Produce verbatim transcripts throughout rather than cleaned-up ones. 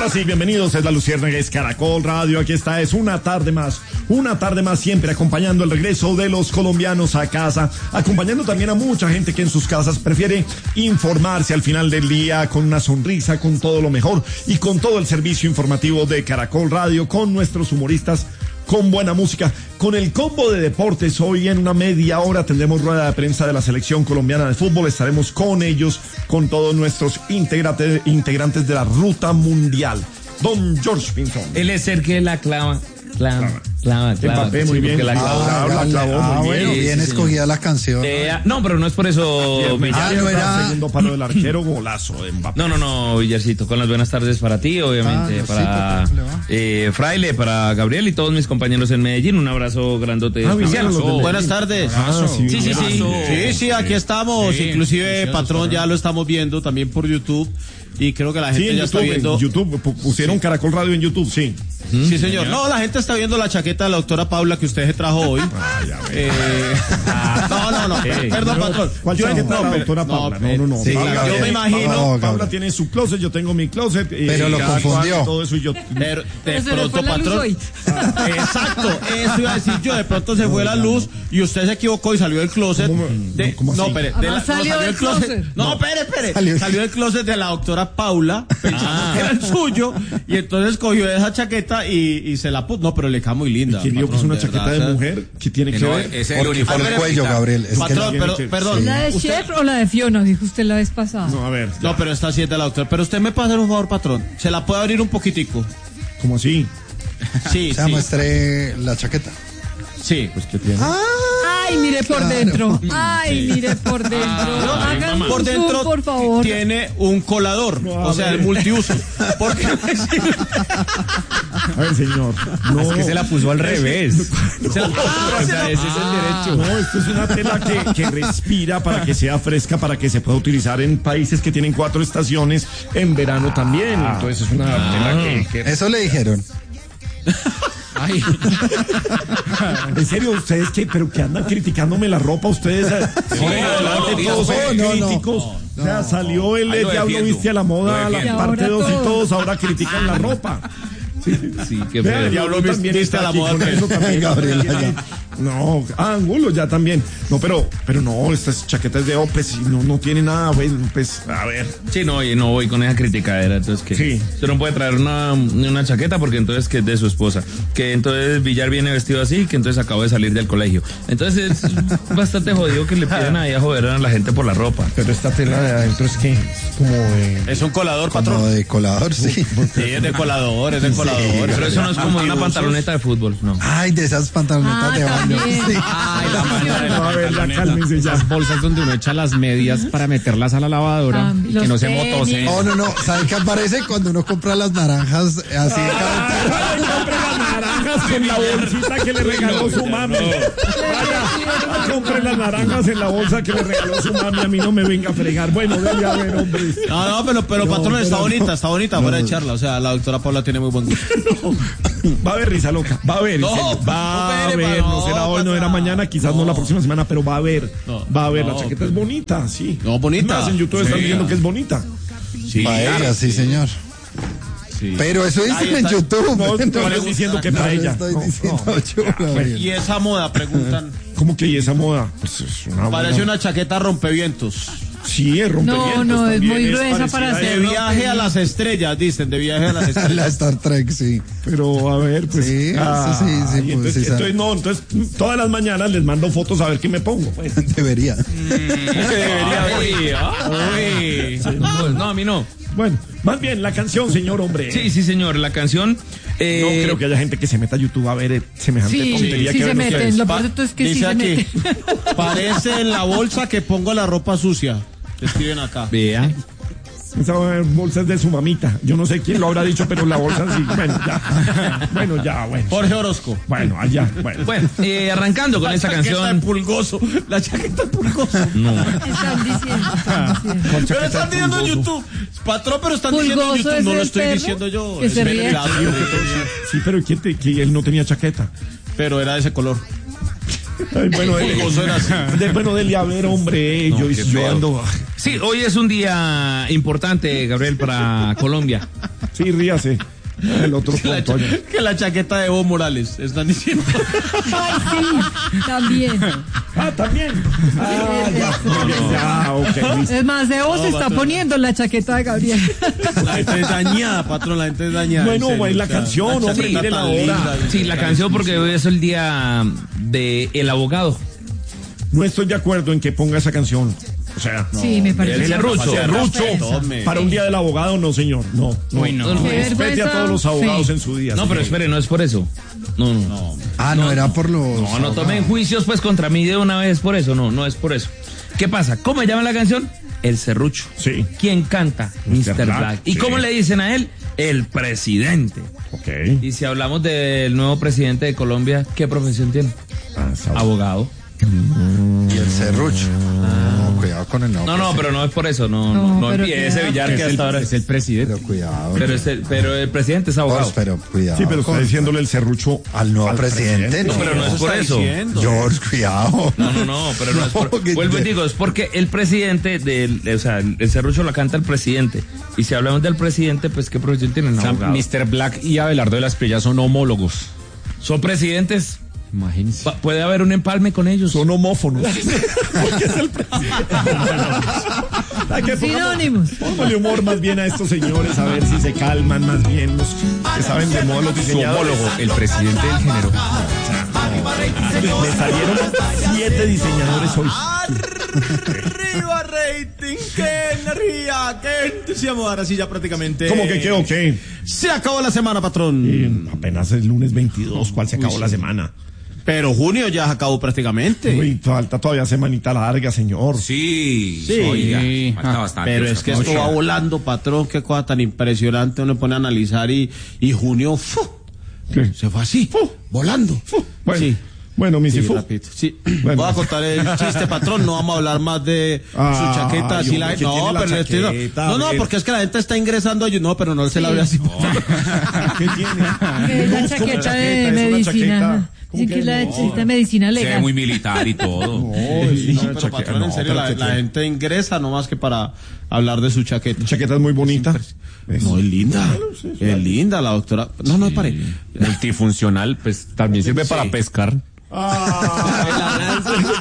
Ahora sí, bienvenidos, es La Luciérnaga, es Caracol Radio, aquí está, es una tarde más, una tarde más siempre acompañando el regreso de los colombianos a casa, acompañando también a mucha gente que en sus casas prefiere informarse al final del día con una sonrisa, con todo lo mejor y con todo el servicio informativo de Caracol Radio, con nuestros humoristas, con buena música, con el combo de deportes. Hoy en una media hora tendremos rueda de prensa de la selección colombiana de fútbol, estaremos con ellos, con todos nuestros integrante, integrantes de la ruta mundial. Don George Pinzón. Él es el que la clava, clava, clava, clava. Mbappé, muy bien. La ah, la clavó ah, muy bueno, bien. bien sí, escogida señor. la canción. Eh, no, pero no es por eso. Ah, no era... Segundo palo del arquero, golazo de Mbappé. No, no, no, Villarcito, con las buenas tardes para ti, obviamente, Ah, para sí, ¿cómo le va? eh, Fraile, para Gabriel y todos mis compañeros en Medellín. Un abrazo grandote. Ah, especial. bien, Oh, Buenas tardes. Ah, sí, Sí, sí, sí. Sí, sí, aquí estamos. Sí, Inclusive, patrón, ya lo estamos viendo también por YouTube. Y creo que la gente Sí, en ya YouTube, está viendo. en YouTube, pu- pusieron Caracol Radio en YouTube, sí. Sí, señor. No, la gente está viendo la chaqueta de la doctora Paula que usted se trajo hoy. Ah, ya ves. Eh, no, no, no. Hey, Perdón, patrón. ¿Cuál Yo chaqueta de la pero- doctora Paula? No, no, no. sí, Paula, claro. Yo me imagino. No, Paula Gabriel. tiene su closet, yo tengo mi closet. eh, Pero lo cada cual, confundió. Todo eso y yo. Pero de Pero se le fue pronto, la luz patrón. hoy. Ah, exacto, eso iba a decir yo. De pronto se fue la luz y usted se equivocó y salió del closet. ¿Cómo? de- No, ¿cómo así? no, espere. de Además, la- no, salió del closet. No, espere, espere. Salió- Salió, del closet de la doctora Paula, pensando que era el suyo. Y entonces cogió esa chaqueta y, y se la puso. No, pero le queda muy linda. ¿Quién dijo que es patrón, una chaqueta de verdad, mujer? ¿Qué tiene que, no, ver? es el Por, uniforme. por el cuello, militar. Gabriel. Es que Patrón, tiene pero, que- perdón. ¿La de usted- Chef o la de Fiona? Dijo usted la vez pasada. No, a ver. ya. No, pero esta sí es de la doctora. Pero usted me puede hacer un favor, patrón. ¿Se la puede abrir un poquitico? ¿Cómo así? Sí, O sea, sí. muestre la chaqueta. Sí. Pues que tiene. Ay, mire por Claro. dentro. Ay, mire por dentro. Ah, Hagan por un dentro zoom, por favor. tiene un colador, No, a o sea, ver. el multiuso. Porque A ver, señor. No, Es que se la puso al revés. Se la- Ah, o se sea, la- ese es el derecho. No, esto es una tela que, que respira para que sea fresca, para que se pueda utilizar en países que tienen cuatro estaciones en verano también. Entonces es una tela que, que- Eso le dijeron. Ay, En serio, ustedes que, pero que andan criticándome la ropa, ustedes eh, sí, adelante, no, todos son no, no, no. críticos. O sea, salió el Ahí lo Diablo defiendo. Viste a la Moda, Lo la defiendo. parte Y ahora dos y todos. todos ahora critican la ropa. Sí, qué Vean, feo. el Diablo también viste está a la aquí moda con que- eso también. Gabriela, ya. No, ah, Angulo ya también. No, pero, pero no, estas chaquetas de Opes no, no tiene nada, güey, pues, a ver. Sí, no, y no voy con esa criticadera, entonces que Sí. usted no puede traer una, una chaqueta porque entonces que es de su esposa, que entonces Villar viene vestido así, que entonces acabo de salir del colegio. Entonces es bastante jodido que le pidan ahí a joder a la gente por la ropa. Pero esta tela de adentro es que es como de... es un colador, Como patrón. de colador, sí. Sí, es de colador, es de colador. Pero eso no es como una pantaloneta de fútbol, no. Ay, de esas pantalonetas Ah, de baño. también. Sí. Ay, la manera de No, a ver, ya cálmense ya. Bolsas donde uno echa las medias para meterlas a la lavadora Ah, y los que no se tenis. motose. Oh, no, no. ¿Saben qué aparece cuando uno compra las naranjas así? Compre las naranjas en la bolsita que le regaló su mami. Vaya, compre las naranjas en la bolsa que le regaló su mami. A mí no me venga a fregar. Bueno, debe haber, hombre. No, no, pero, pero No, patrón, está pero bonita, no. está bonita, fuera de charla. O sea, la doctora Paula tiene muy buen gusto. Va a haber risa loca. Va a haber. en No, serio. Va no, a espere, haber. pa, No no, será hoy, no pa, era mañana, quizás no la próxima semana, pero va a haber. No, Va a haber. La no, chaqueta es bonita, sí. No, bonita. Es más, en YouTube están Sí. diciendo que es bonita. Sí, Para ella, sí, señor. Pero eso Ahí dicen en está. YouTube. No, no No, estoy diciendo que no para lo ella. estoy No, diciendo no. yo, Gabriel. Y esa moda, preguntan. ¿Cómo que y esa moda? Pues es una Parece buena- una chaqueta rompevientos. Sí, es rompevientos. No, no, es también, muy gruesa parecida para a De hacer ella. viaje a las estrellas, dicen, de viaje a las La estrellas. Star Trek, sí. Pero a ver, pues. Sí, ah, sí, sí, sí, y pues, entonces, sí, sabe. entonces, no, entonces todas las mañanas les mando fotos a ver qué me pongo. Pues. Debería. Uy. Pues, no, a mí no. Bueno, más bien la canción, señor hombre. Sí, sí, señor, la canción. eh, No creo que haya gente que se meta a YouTube a ver eh, semejante Sí, tontería sí que se ven ustedes. meten. Lo Pa- peor de todo es que sí dice se aquí, meten. parece en la bolsa que pongo la ropa sucia. Te escriben acá. Vea. Esa bolsa es de su mamita. Yo no sé quién lo habrá dicho, pero la bolsa sí. Bueno, ya. Bueno, ya, bueno. Jorge Orozco. Bueno, allá. Bueno. Bueno, eh, arrancando con La esa chaqueta de canción. pulgoso. La chaqueta de pulgoso. No. Están diciendo, están diciendo. ¿Cuál Pero chaqueta están de diciendo en pulgoso? YouTube. Patrón, pero están diciendo en Pulgoso YouTube. es No lo el estoy perro diciendo yo. que Es se ríe. verdad, Sí, pero ¿quién te- que él no tenía chaqueta? pero era de ese color. Ay, bueno, dele, de, bueno, dele a ver, hombre. No, yo, qué yo feo. ando. Sí, hoy es un día importante, Gabriel, para Colombia. Sí, ríase. El otro Que la, tonto. cha- que la chaqueta de Evo Morales, están diciendo. Ay, sí, también. Ah, también. Ah, ya, ya, ya, ok, listo. Es más, Evo se está patrón. poniendo la chaqueta de Gabriel. La gente es dañada, patrón, la gente es dañada. Bueno, en serio, pues, la o sea, canción, la hombre, chaqueta mírela tan ahora. linda. Sí, la canción porque hoy es el día del abogado. No estoy de acuerdo en que ponga esa canción. O sea, Sí, me parece. El serrucho. serrucho. Tome. Para un día del abogado, no, señor. No, no. Uy, no. Qué Respete vergüenza. a todos los abogados Sí. en su día. No, pero señor. espere, no es por eso. No, no. No, Ah, no, era por los... no, no tomen juicios pues contra mí de una vez por eso. No, no es por eso. ¿Qué pasa? ¿Cómo se llama la canción? El serrucho. Sí. ¿Quién canta? mister mister Black, Black. ¿Y sí. cómo le dicen a él? El presidente. Ok. Y si hablamos del nuevo presidente de Colombia, ¿qué profesión tiene? Ah, sabor. Abogado. Y el serrucho. No, cuidado con el nombre. No, no, pero no es por eso. No, no, No, no pero empiece queda- Villar que Es el, hasta ahora es el presidente. Pero cuidado. Pero, es el, pero el presidente es abogado. Pues, pero cuidado. Sí, pero está con- diciéndole el serrucho al nuevo presidente. No, pero no es por eso. George, cuidado. No, no, no, pero no, es por, que- vuelvo y digo, es porque el presidente del, o sea, el, el serrucho lo canta el presidente. Y si hablamos del presidente, pues ¿qué profesión tienen? O sea, Abogado. mister Black y Abelardo de la Espriella son homólogos. Son presidentes. Imagínense. Pa- puede haber un empalme con ellos. Son homófonos. Porque es el presidente. Hay que pongamos- Sinónimos. Póngale humor más bien a estos señores, a ver si se calman más bien los que saben de modo los Su diseñadores. homólogo, el presidente del género. Me salieron siete diseñadores hoy. Arriba rating, qué energía, qué entusiasmo. Ahora sí ya prácticamente. ¿Cómo que qué o qué? Se acabó la semana, patrón. Eh, apenas es lunes veintidós, ¿cuál se acabó la semana? Pero junio ya se acabó prácticamente. Uy, falta todavía semanita larga, señor. Sí, Sí. oiga, Sí. falta Ah, bastante. Pero es que esto va volando, patrón, qué cosa tan impresionante. Uno pone a analizar y, y junio ¡fu! ¿Qué? Se fue así, volando. Bueno, Sí. bueno, mi Sí, Sifu. rapidito. Sí. Bueno. Voy a contar el chiste, patrón. No vamos a hablar más de Ah, su chaqueta. ay, Así la, hombre, ¿qué no, tiene la pero este no. chaqueta? no, no, A ver. porque es que la gente está ingresando. Yo, no, pero no se la ve así. ¿Qué tiene? Que es la ¿Cómo chaqueta chaqueta? de ¿Es una medicina. chaqueta? Dicen que es la no? chaqueta de medicina Se ve legal. muy militar y todo. No, es No, una pero chaqueta. patrón, en No, serio, pero la, ¿qué la tiene? gente ingresa no más que para hablar de su chaqueta. La chaqueta es muy bonita. ¿Ves? No, es linda. Es linda la doctora. No, no, pare. Multifuncional, pues también sirve para pescar. Ah,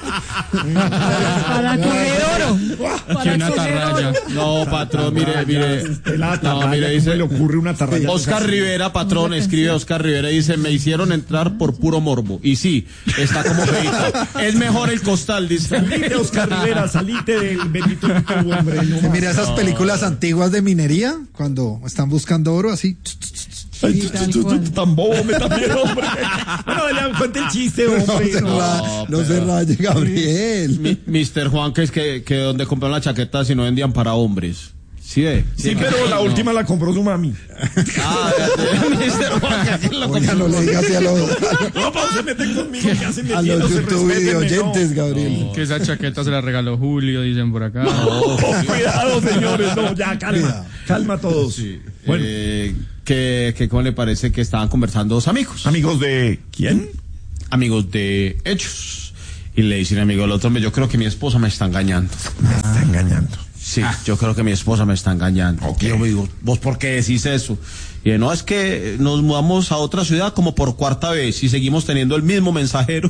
Para coger oro. Para una coger atarraya. oro. No, patrón, mire, mire. la No, atarraya, mire, ¿cómo dice. le ocurre una atarraya? Oscar Rivera, patrón, escribe Oscar Rivera y dice, me hicieron entrar por puro morbo. Y sí, está como feito. Es mejor el costal, dice. Salite, Oscar Rivera, salite del bendito YouTube, hombre. No más. Mira esas películas antiguas de minería, cuando están buscando oro, así. Ay, Sí, tú- tal tú- tú- cual. tú tan bobo me también, hombre. Bueno, le cuente el chiste, No hombre. se, No. ra- no se raye, Gabriel. Mi- mister Juan, que es que, que donde compraron la chaqueta si no vendían para hombres. ¿Sí ve? Sí, pero la última la compró su mami. Ah, fíjate, mister Juan, que aquí lo Oiga, no le digas así a los, No, pa, se meten conmigo, que hacen a los metiéndose, YouTube video respétenme, oyentes, no. Gabriel. Que esa chaqueta se la regaló Julio, dicen por acá. Oh, cuidado, señores, no, ya, calma, Cuidado. calma a todos. Bueno, Eh, que, que, ¿cómo le parece que estaban conversando dos amigos? amigos de, ¿quién? Amigos de Hechos. Y le dicen amigo al otro, "Hombre, yo creo que mi esposa me está engañando. Me está engañando. Sí, yo creo que mi esposa me está engañando. Ok. Y yo me digo, ¿vos por qué decís eso? Y él, no, es que nos mudamos a otra ciudad como por cuarta vez y seguimos teniendo el mismo mensajero.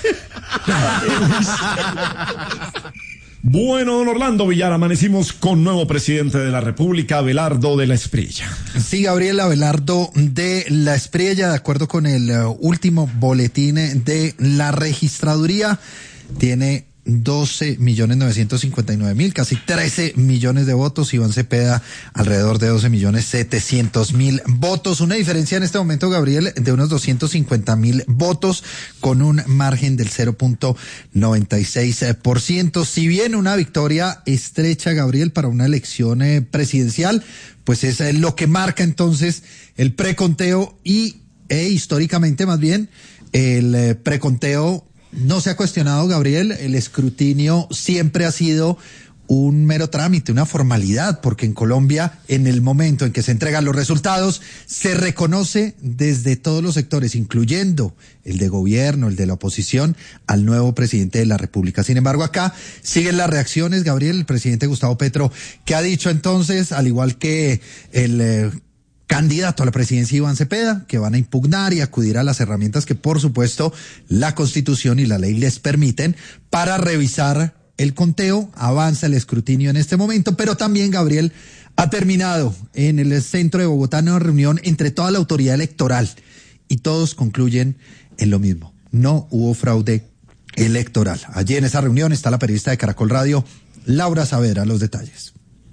Bueno, don Orlando Villar, amanecimos con nuevo presidente de la República, Abelardo de la Espriella. Sí, Gabriel Abelardo de la Espriella, de acuerdo con el uh, último boletín de la registraduría, tiene doce millones novecientos cincuenta y nueve mil, casi trece millones de votos. Iván Cepeda alrededor de doce millones setecientos mil votos. Una diferencia en este momento, Gabriel, de unos doscientos cincuenta mil votos con un margen del cero punto noventa y seis por ciento. Si bien una victoria estrecha, Gabriel, para una elección eh, presidencial, pues es eh, lo que marca entonces el preconteo y e históricamente más bien el eh, preconteo no se ha cuestionado, Gabriel, el escrutinio siempre ha sido un mero trámite, una formalidad, porque en Colombia, en el momento en que se entregan los resultados, se reconoce desde todos los sectores, incluyendo el de gobierno, el de la oposición, al nuevo presidente de la República. Sin embargo, acá siguen las reacciones, Gabriel, el presidente Gustavo Petro, que ha dicho entonces, al igual que el eh, candidato a la presidencia Iván Cepeda, que van a impugnar y acudir a las herramientas que, por supuesto, la Constitución y la ley les permiten para revisar el conteo. Avanza el escrutinio en este momento, pero también, Gabriel, ha terminado en el centro de Bogotá una reunión entre toda la autoridad electoral y todos concluyen en lo mismo. No hubo fraude electoral. Allí en esa reunión está la periodista de Caracol Radio, Laura Saavedra, los detalles.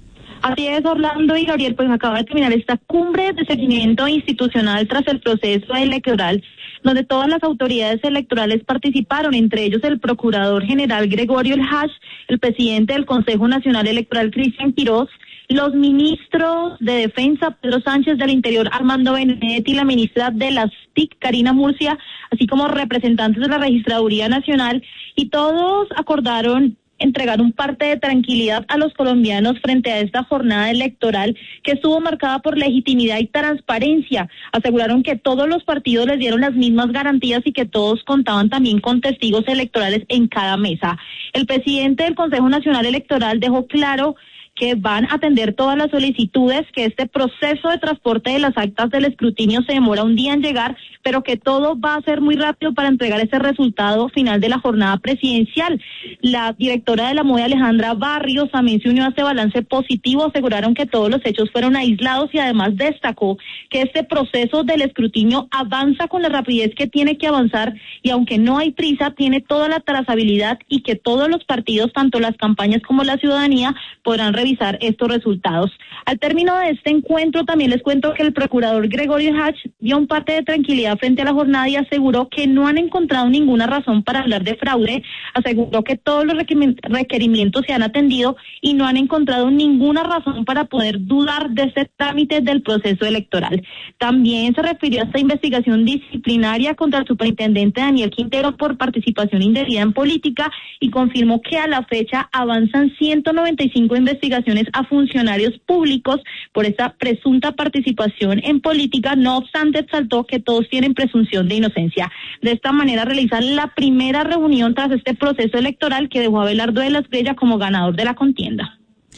Así es, Orlando y Gabriel, pues acaba de terminar esta cumbre de seguimiento institucional tras el proceso electoral, donde todas las autoridades electorales participaron, entre ellos el Procurador General Gregorio El Hach, el presidente del Consejo Nacional Electoral Cristian Quiroz, los ministros de Defensa Pedro Sánchez, del Interior Armando Benedetti, y la ministra de las T I C Karina Murcia, así como representantes de la Registraduría Nacional, y todos acordaron entregar un parte de tranquilidad a los colombianos frente a esta jornada electoral que estuvo marcada por legitimidad y transparencia. Aseguraron que todos los partidos les dieron las mismas garantías y que todos contaban también con testigos electorales en cada mesa. El presidente del Consejo Nacional Electoral dejó claro que van a atender todas las solicitudes, que este proceso de transporte de las actas del escrutinio se demora un día en llegar, pero que todo va a ser muy rápido para entregar ese resultado final de la jornada presidencial. La directora de la M O E, Alejandra Barrios, también se unió a este balance positivo. Aseguraron que todos los hechos fueron aislados y además destacó que este proceso del escrutinio avanza con la rapidez que tiene que avanzar y aunque no hay prisa, tiene toda la trazabilidad y que todos los partidos, tanto las campañas como la ciudadanía, podrán revisar estos resultados. Al término de este encuentro también les cuento que el procurador Gregorio Hach dio un parte de tranquilidad frente a la jornada y aseguró que no han encontrado ninguna razón para hablar de fraude. Aseguró que todos los requerimientos se han atendido y no han encontrado ninguna razón para poder dudar de este trámite del proceso electoral. También se refirió a esta investigación disciplinaria contra el superintendente Daniel Quintero por participación indebida en política y confirmó que a la fecha avanzan ciento noventa y cinco investigaciones a funcionarios públicos por esta presunta participación en política. No obstante, exaltó que todos tienen presunción de inocencia. De esta manera realizan la primera reunión tras este proceso electoral que dejó a Abelardo de la Espriella como ganador de la contienda.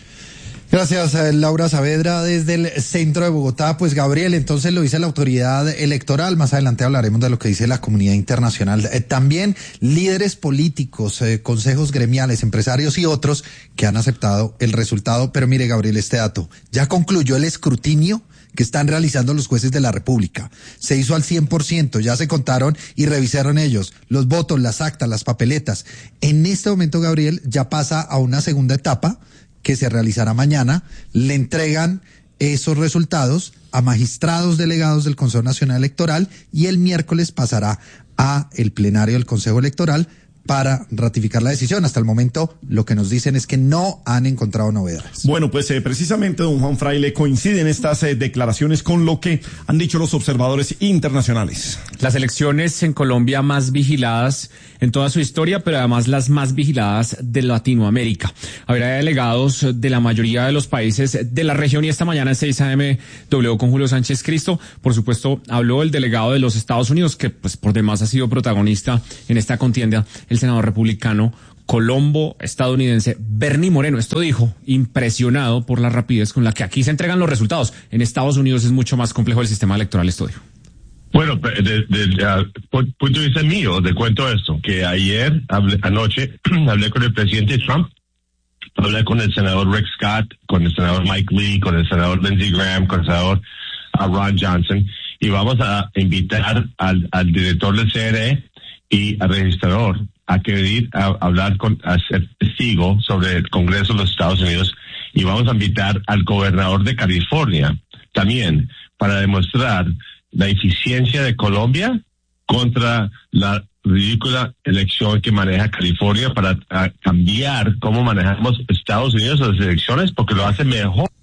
Gracias, Laura Saavedra, desde el centro de Bogotá. Pues, Gabriel, entonces lo dice la autoridad electoral. Más adelante hablaremos de lo que dice la comunidad internacional. Eh, también líderes políticos, eh, consejos gremiales, empresarios y otros que han aceptado el resultado. Pero mire, Gabriel, este dato. Ya concluyó el escrutinio que están realizando los jueces de la República. Se hizo al cien por ciento, ya se contaron y revisaron ellos los votos, las actas, las papeletas. En este momento, Gabriel, ya pasa a una segunda etapa que se realizará mañana. Le entregan esos resultados a magistrados delegados del Consejo Nacional Electoral y el miércoles pasará a el plenario del Consejo Electoral para ratificar la decisión. Hasta el momento lo que nos dicen es que no han encontrado novedades. Bueno, pues eh, precisamente, don Juan Fraile, coinciden estas eh, declaraciones con lo que han dicho los observadores internacionales. Las elecciones en Colombia más vigiladas en toda su historia, pero además las más vigiladas de Latinoamérica. Habrá delegados de la mayoría de los países de la región y esta mañana en seis A M W con Julio Sánchez Cristo, por supuesto, habló el delegado de los Estados Unidos, que pues por demás ha sido protagonista en esta contienda, el senador republicano colombo estadounidense Bernie Moreno. Esto dijo, impresionado por la rapidez con la que aquí se entregan los resultados. En Estados Unidos es mucho más complejo el sistema electoral, esto dijo. Bueno, desde el punto de vista mío, te cuento esto, que ayer, hablé, anoche, hablé con el presidente Trump, hablé con el senador Rick Scott, con el senador Mike Lee, con el senador Lindsey Graham, con el senador uh, Ron Johnson, y vamos a invitar al, al director del C N E y al registrador a que venir a hablar con, a ser testigo sobre el Congreso de los Estados Unidos, y vamos a invitar al gobernador de California también para demostrar la eficiencia de Colombia contra la ridícula elección que maneja California para cambiar cómo manejamos Estados Unidos las elecciones, porque lo hace mejor.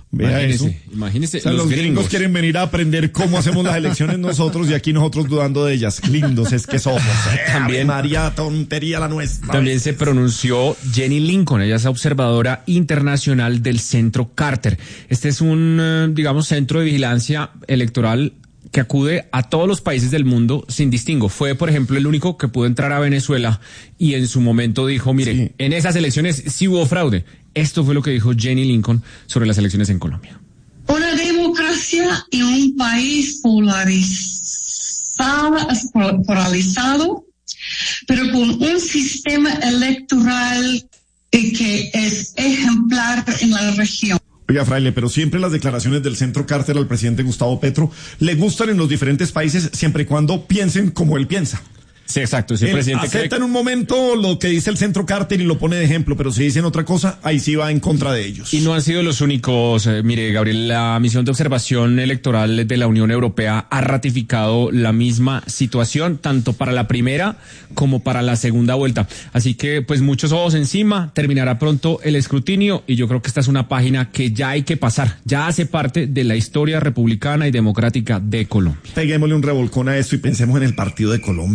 Vea Imagínese, eso. imagínese, O sea, los los, gringos. gringos. quieren venir a aprender cómo hacemos las elecciones nosotros y aquí nosotros dudando de ellas. Lindos es que somos. Eh, También- Ave María, tontería la nuestra. También se pronunció Jenny Lincoln, ella es observadora internacional del Centro Carter. Este es un, eh, digamos, centro de vigilancia electoral que acude a todos los países del mundo sin distingo. Fue, por ejemplo, el único que pudo entrar a Venezuela y en su momento dijo, mire, Sí. en esas elecciones sí hubo fraude. Esto fue lo que dijo Jenny Lincoln sobre las elecciones en Colombia. Una democracia en un país polarizado, polarizado, pero con un sistema electoral eh, que es ejemplar en la región. Oiga, Fraile, pero siempre las declaraciones del Centro Carter al presidente Gustavo Petro le gustan en los diferentes países siempre y cuando piensen como él piensa. Sí, exacto. Si el Él presidente cree acepta en un momento lo que dice el Centro Carter y lo pone de ejemplo, pero si dicen otra cosa, ahí sí va en contra de ellos. Y no han sido los únicos. Eh, mire, Gabriel, la misión de observación electoral de la Unión Europea ha ratificado la misma situación, tanto para la primera como para la segunda vuelta. Así que, pues, muchos ojos encima, terminará pronto el escrutinio y yo creo que esta es una página que ya hay que pasar. Ya hace parte de la historia republicana y democrática de Colombia. Peguémosle un revolcón a esto y pensemos en el partido de Colombia.